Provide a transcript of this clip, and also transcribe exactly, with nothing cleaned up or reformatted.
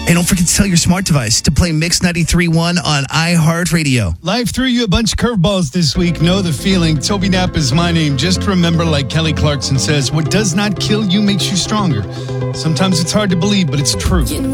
Hey, don't forget to tell your smart device to play Mix ninety-three point one on iHeartRadio. Life threw you a bunch of curveballs this week. Know the feeling. Toby Knapp is my name. Just remember, like Kelly Clarkson says, what does not kill you makes you stronger. Sometimes it's hard to believe, but it's true.